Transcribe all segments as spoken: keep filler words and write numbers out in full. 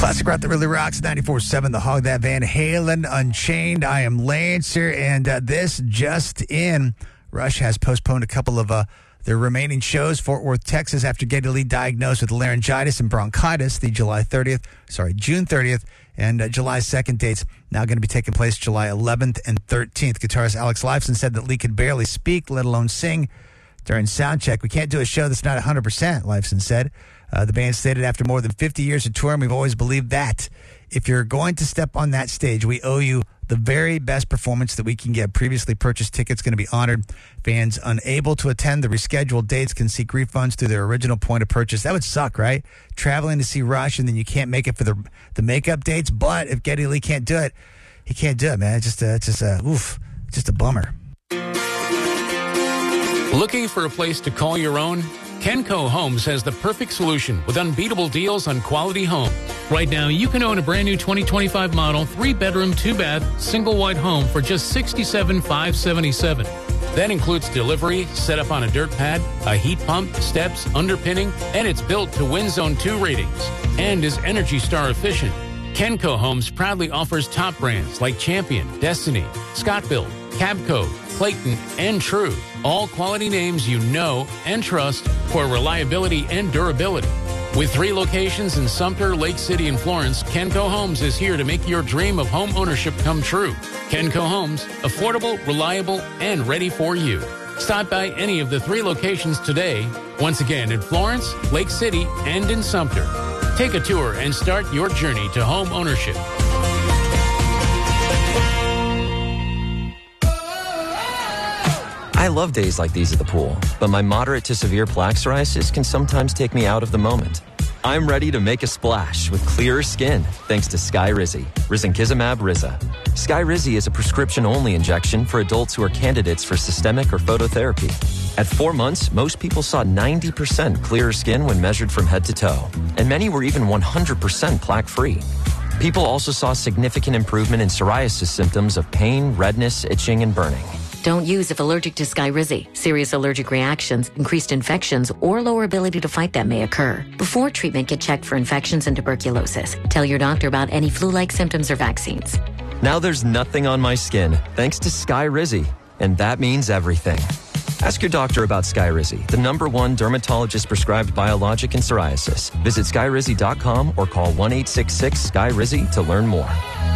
Classic rock that really rocks. ninety-four seven The Hog, that Van Halen, Unchained. I am Lance here, and uh, this just in. Rush has postponed a couple of uh, their remaining shows. Fort Worth, Texas, after Geddy Lee diagnosed with laryngitis and bronchitis, the July thirtieth, sorry, June thirtieth, and uh, July second dates now going to be taking place July eleventh and thirteenth. Guitarist Alex Lifeson said that Lee could barely speak, let alone sing during sound check. We can't do a show that's not one hundred percent, Lifeson said. Uh, the band stated, after more than fifty years of touring, we've always believed that if you're going to step on that stage, we owe you the very best performance that we can get. Previously purchased tickets going to be honored. Fans unable to attend the rescheduled dates can seek refunds through their original point of purchase. That would suck, right? Traveling to see Rush and then you can't make it for the the makeup dates. But if Geddy Lee can't do it, he can't do it, man. It's just a, it's just a, oof, just a bummer. Looking for a place to call your own? Kenco Homes has the perfect solution with unbeatable deals on quality homes. Right now, you can own a brand new twenty twenty-five model, three-bedroom, two-bath, single-wide home for just sixty-seven thousand five hundred seventy-seven dollars. That includes delivery, set up on a dirt pad, a heat pump, steps, underpinning, and it's built to Wind Zone two ratings and is Energy Star efficient. Kenco Homes proudly offers top brands like Champion, Destiny, Scott-Built, Cabco, Clayton, and True. All quality names you know and trust for reliability and durability. With three locations in Sumter, Lake City, and Florence, Kenco Homes is here to make your dream of home ownership come true. Kenco Homes, affordable, reliable, and ready for you. Stop by any of the three locations today. Once again, in Florence, Lake City, and in Sumter. Take a tour and start your journey to home ownership. I love days like these at the pool, but my moderate to severe plaque psoriasis can sometimes take me out of the moment. I'm ready to make a splash with clearer skin thanks to Skyrizi, risankizumab Riza. Skyrizi is a prescription-only injection for adults who are candidates for systemic or phototherapy. At four months, most people saw ninety percent clearer skin when measured from head to toe, and many were even one hundred percent plaque-free. People also saw significant improvement in psoriasis symptoms of pain, redness, itching, and burning. Don't use if allergic to Skyrizi. Serious allergic reactions, increased infections, or lower ability to fight them may occur. Before treatment, get checked for infections and tuberculosis. Tell your doctor about any flu-like symptoms or vaccines. Now there's nothing on my skin thanks to Skyrizi, and that means everything. Ask your doctor about Skyrizi, the number one dermatologist-prescribed biologic in psoriasis. Visit skyrizi dot com or call one eight six six Sky Rizi to learn more.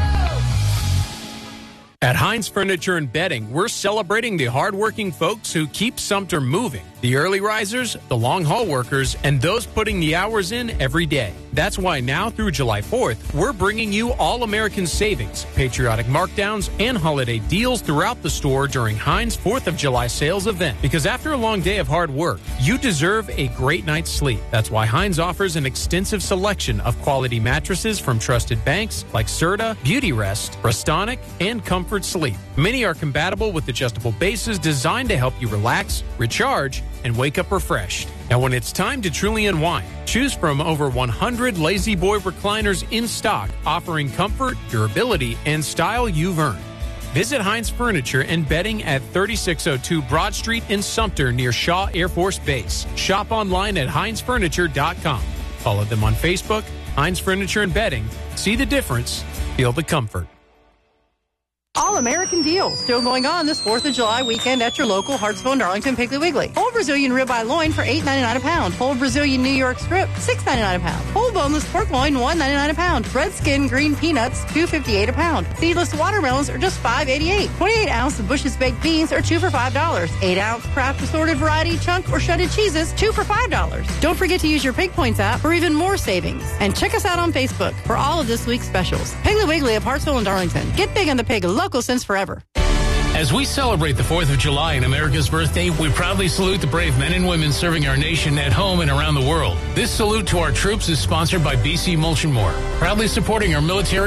At Heinz Furniture and Bedding, we're celebrating the hardworking folks who keep Sumter moving. The early risers, the long-haul workers, and those putting the hours in every day. That's why now through July fourth, we're bringing you all-American savings, patriotic markdowns, and holiday deals throughout the store during Heinz fourth of July sales event. Because after a long day of hard work, you deserve a great night's sleep. That's why Heinz offers an extensive selection of quality mattresses from trusted banks like Serta, Beautyrest, Restonic, and Comfort Sleep. Many are compatible with adjustable bases designed to help you relax, recharge, and wake up refreshed. Now, when it's time to truly unwind, choose from over one hundred Lazy Boy recliners in stock, offering comfort, durability, and style you've earned. Visit Heinz Furniture and Bedding at thirty-six oh two Broad Street in Sumter near Shaw Air Force Base. Shop online at heinz furniture dot com. Follow them on Facebook, Heinz Furniture and Bedding. See the difference. Feel the comfort. All-American deal. Still going on this fourth of July weekend at your local Hartsville and Darlington Piggly Wiggly. Whole Brazilian ribeye loin for eight ninety-nine a pound. Whole Brazilian New York strip, six ninety-nine a pound. Whole boneless pork loin, one ninety-nine a pound. Red skin green peanuts, two fifty-eight a pound. Seedless watermelons are just five eighty-eight. twenty-eight ounce of Bush's baked beans are two for five dollars. eight ounce Kraft assorted variety chunk or shredded cheeses, two for five dollars. Don't forget to use your Pig Points app for even more savings. And check us out on Facebook for all of this week's specials. Piggly Wiggly of Hartsville and Darlington. Get big on the pig, local since forever. As we celebrate the fourth of July and America's birthday, we proudly salute the brave men and women serving our nation at home and around the world. This salute to our troops is sponsored by B C Mulch and More, proudly supporting our military